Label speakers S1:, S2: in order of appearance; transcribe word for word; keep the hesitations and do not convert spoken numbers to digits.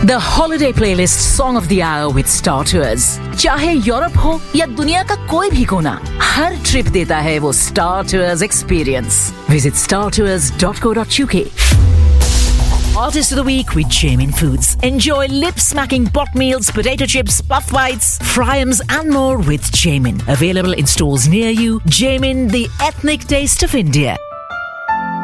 S1: The holiday playlist song of the hour with Star Tours. चाहे Europe हो या दुनिया का कोई भी कोना, हर ट्रिप देता है वो Star Tours experience. Visit star tours dot co dot uk. Artist of the Week with Jamin Foods. Enjoy lip-smacking pot meals, potato chips, puff bites, fryums and more with Jamin. Available in stores near you. Jamin, the ethnic taste of India.